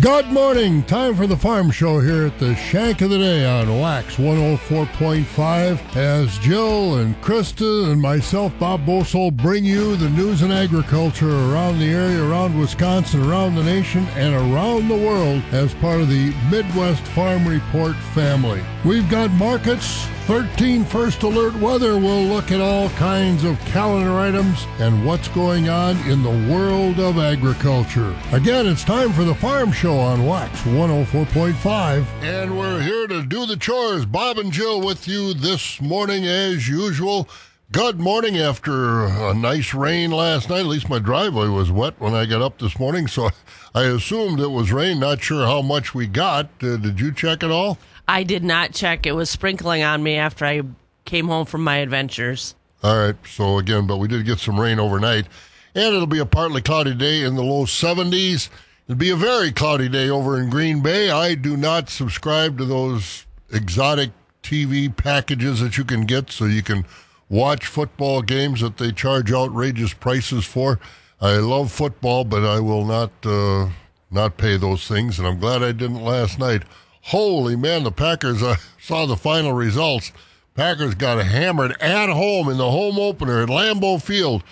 Good morning. Time for the Farm Show here at the Shank of the Day on Wax 104.5 as Jill and Krista and myself, Bob Bosol, bring you the news and agriculture around the area, around Wisconsin, around the nation, and around the world as part of the Midwest Farm Report family. We've got markets, 13 first alert weather. We'll look at all kinds of calendar items and what's going on in the world of agriculture. Again, it's time for the Farm Show on Wax 104.5. And we're here to do the chores. Bob and Jill with you this morning as usual. Good morning after a nice rain last night. At least my driveway was wet when I got up this morning, so I assumed it was rain. Not sure how much we got. Did you check it all? I did not check. It was sprinkling on me after I came home from my adventures. All right. So, again, but we did get some rain overnight. And it'll be a partly cloudy day in the low 70s. It'll be a very cloudy day over in Green Bay. I do not subscribe to those exotic TV packages that you can get so you can watch football games that they charge outrageous prices for. I love football, but I will not pay those things, and I'm glad I didn't last night. Holy man, the Packers, I saw the final results. Packers got hammered at home in the home opener at Lambeau Field,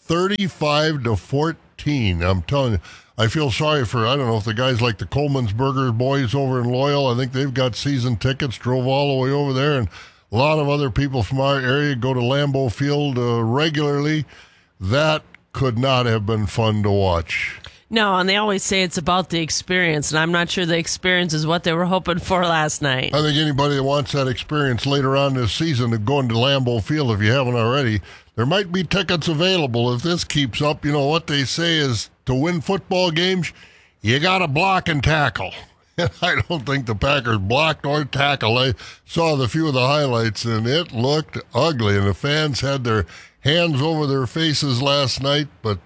35-14. I'm telling you, I feel sorry for, I don't know if the guys like the Coleman's boys over in Loyal, I think they've got season tickets, drove all the way over there, and a lot of other people from our area go to Lambeau Field regularly. That could not have been fun to watch. No, and they always say it's about the experience, and I'm not sure the experience is what they were hoping for last night. I think anybody that wants that experience later on this season to go into Lambeau Field, if you haven't already, there might be tickets available if this keeps up. You know, what they say is to win football games, you got to block and tackle. And I don't think the Packers blocked or tackled. I saw the few of the highlights, and it looked ugly, and the fans had their hands over their faces last night, but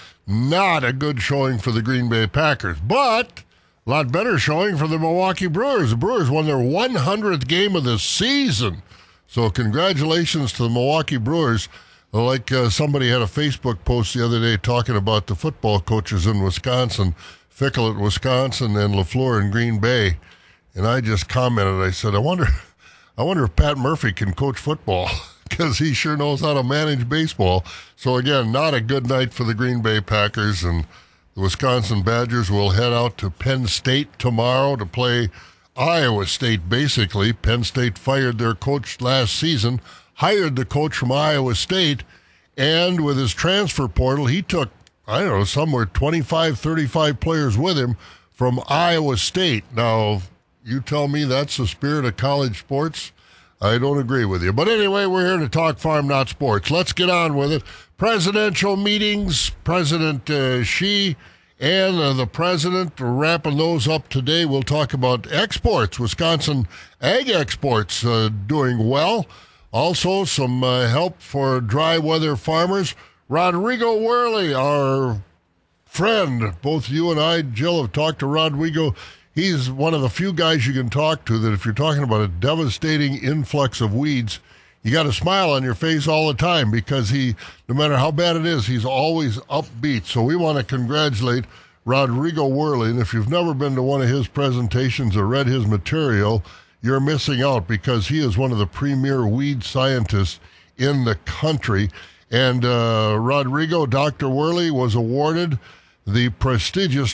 not a good showing for the Green Bay Packers. But a lot better showing for the Milwaukee Brewers. The Brewers won their 100th game of the season. So congratulations to the Milwaukee Brewers. Like somebody had a Facebook post the other day talking about the football coaches in Wisconsin, Fickle at Wisconsin and LaFleur in Green Bay. And I just commented, I said, I wonder if Pat Murphy can coach football, because he sure knows how to manage baseball. So, again, not a good night for the Green Bay Packers, and the Wisconsin Badgers will head out to Penn State tomorrow to play Iowa State, basically. Penn State fired their coach last season, hired the coach from Iowa State, and with his transfer portal, he took, I don't know, somewhere 25, 35 players with him from Iowa State. Now, you tell me that's the spirit of college sports? I don't agree with you. But anyway, we're here to talk farm, not sports. Let's get on with it. Presidential meetings, President Xi and the president, wrapping those up today. We'll talk about exports, Wisconsin ag exports doing well. Also, some help for dry weather farmers. Rodrigo Worley, our friend, both you and I, Jill, have talked to Rodrigo. He's one of the few guys you can talk to that if you're talking about a devastating influx of weeds, you got a smile on your face all the time, because he, no matter how bad it is, he's always upbeat. So we want to congratulate Rodrigo Worley. And if you've never been to one of his presentations or read his material, you're missing out, because he is one of the premier weed scientists in the country. And Rodrigo, Dr. Worley, was awarded the prestigious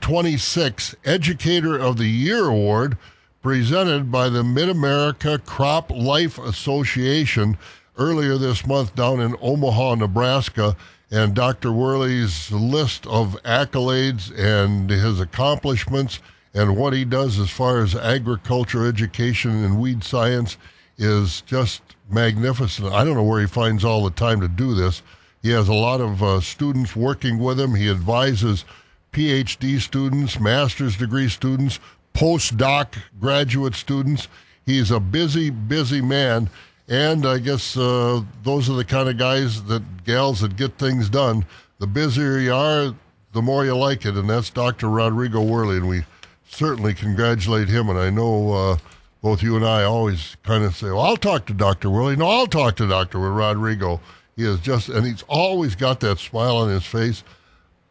2026 Educator of the Year Award, presented by the Mid-America Crop Life Association earlier this month down in Omaha, Nebraska. And Dr. Worley's list of accolades and his accomplishments and what he does as far as agriculture education and weed science is just magnificent. I don't know where he finds all the time to do this. He has a lot of students working with him. He advises PhD students, master's degree students, postdoc graduate students. He's a busy, busy man. And I guess those are the kind of gals that get things done. The busier you are, the more you like it. And that's Dr. Rodrigo Worley. And we certainly congratulate him. And I know both you and I always kind of say, well, I'll talk to Dr. Worley. No, I'll talk to Dr. Rodrigo. He is just, and he's always got that smile on his face.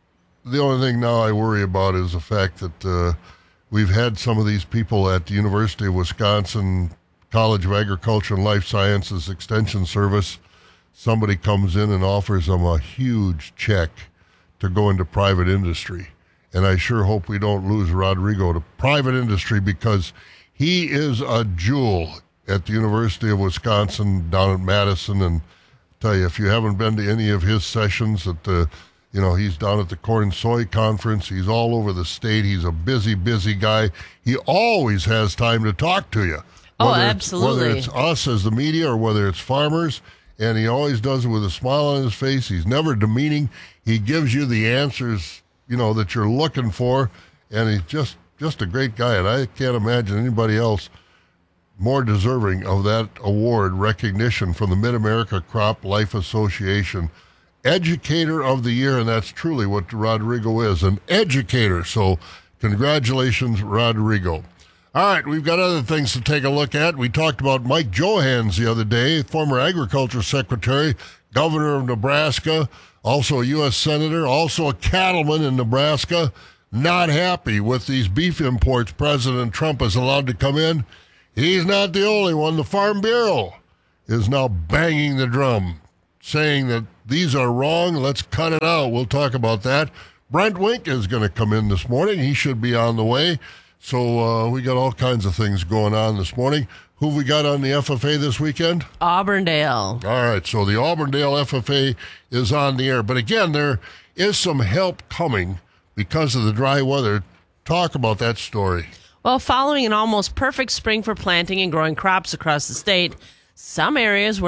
the only thing now I worry about is the fact that we've had some of these people at the University of Wisconsin College of Agriculture and Life Sciences Extension Service. Somebody comes in and offers them a huge check to go into private industry. And I sure hope we don't lose Rodrigo to private industry, because he is a jewel at the University of Wisconsin down at Madison. And I tell you, if you haven't been to any of his sessions at the, he's down at the Corn Soy Conference. He's all over the state. He's a busy, busy guy. He always has time to talk to you. Absolutely. Whether it's us as the media or whether it's farmers. And he always does it with a smile on his face. He's never demeaning. He gives you the answers, that you're looking for. And he's just a great guy. And I can't imagine anybody else more deserving of that award recognition from the Mid-America Crop Life Association. Educator of the Year, and that's truly what Rodrigo is, an educator. So congratulations, Rodrigo. All right, we've got other things to take a look at. We talked about Mike Johanns the other day, former Agriculture Secretary, Governor of Nebraska, also a U.S. Senator, also a cattleman in Nebraska, not happy with these beef imports President Trump is allowed to come in. He's not the only one. The Farm Bureau is now banging the drum, saying that these are wrong. Let's cut it out. We'll talk about that. Brent Wink is going to come in this morning. He should be on the way. So we got all kinds of things going on this morning. Who have we got on the FFA this weekend? Auburndale. All right, so the Auburndale FFA is on the air. But again, there is some help coming because of the dry weather. Talk about that story. Well, following an almost perfect spring for planting and growing crops across the state, some areas were